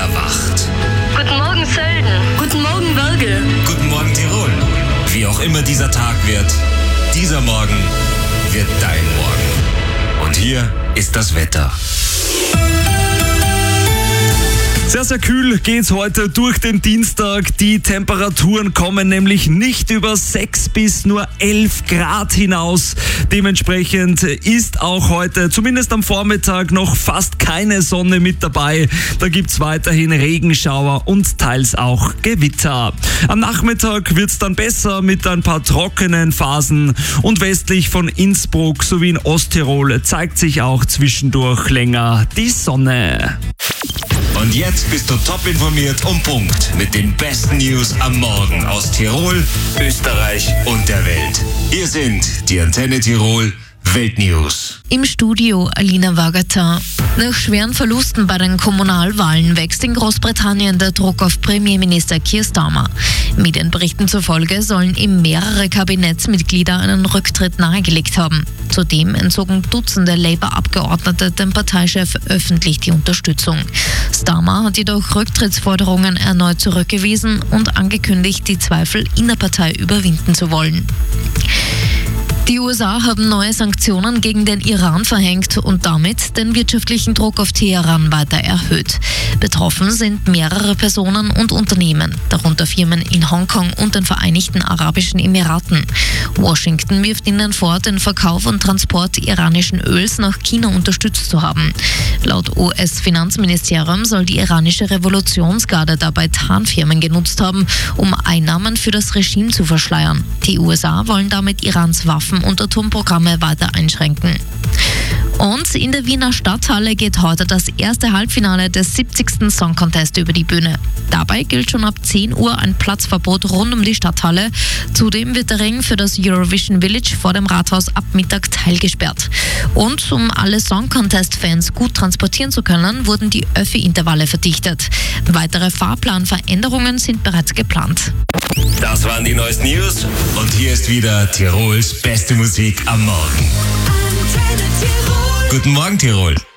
erwacht. Guten Morgen, Sölden. Guten Morgen, Wörgl. Guten Morgen, Tirol. Wie auch immer dieser Tag wird, dieser Morgen wird dein Morgen. Und hier ist das Wetter. Sehr, sehr kühl geht's heute durch den Dienstag. Die Temperaturen kommen nämlich nicht über 6 bis nur 11 Grad hinaus. Dementsprechend ist auch heute, zumindest am Vormittag, noch fast keine Sonne mit dabei. Da gibt's weiterhin Regenschauer und teils auch Gewitter. Am Nachmittag wird's dann besser mit ein paar trockenen Phasen. Und westlich von Innsbruck sowie in Osttirol zeigt sich auch zwischendurch länger die Sonne. Und jetzt bist du top informiert und Punkt mit den besten News am Morgen aus Tirol, Österreich und der Welt. Hier sind die Antenne Tirol Weltnews. Im Studio Alina Wagater. Nach schweren Verlusten bei den Kommunalwahlen wächst in Großbritannien der Druck auf Premierminister Keir Starmer. Medienberichten zufolge sollen ihm mehrere Kabinettsmitglieder einen Rücktritt nahegelegt haben. Zudem entzogen Dutzende Labour-Abgeordnete dem Parteichef öffentlich die Unterstützung. Starmer hat jedoch Rücktrittsforderungen erneut zurückgewiesen und angekündigt, die Zweifel in der Partei überwinden zu wollen. Die USA haben neue Sanktionen gegen den Iran verhängt und damit den wirtschaftlichen Druck auf Teheran weiter erhöht. Betroffen sind mehrere Personen und Unternehmen, darunter Firmen in Hongkong und den Vereinigten Arabischen Emiraten. Washington wirft ihnen vor, den Verkauf und Transport iranischen Öls nach China unterstützt zu haben. Laut US-Finanzministerium soll die iranische Revolutionsgarde dabei Tarnfirmen genutzt haben, um Einnahmen für das Regime zu verschleiern. Die USA wollen damit Irans Waffen und Atomprogramme weiter einschränken. Und in der Wiener Stadthalle geht heute das erste Halbfinale des 70. Song Contest über die Bühne. Dabei gilt schon ab 10 Uhr ein Platzverbot rund um die Stadthalle. Zudem wird der Ring für das Eurovision Village vor dem Rathaus ab Mittag teilgesperrt. Und um alle Song Contest-Fans gut transportieren zu können, wurden die Öffi-Intervalle verdichtet. Weitere Fahrplanveränderungen sind bereits geplant. Das waren die neuesten News und hier ist wieder Tirols beste Musik am Morgen. Guten Morgen, Tirol.